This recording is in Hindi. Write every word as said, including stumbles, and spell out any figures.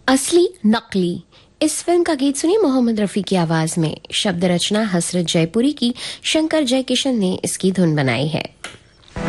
असली नकली, इस फिल्म का गीत सुनिए मोहम्मद रफी की आवाज में। शब्द रचना हसरत जयपुरी की, शंकर जयकिशन ने इसकी धुन बनाई है।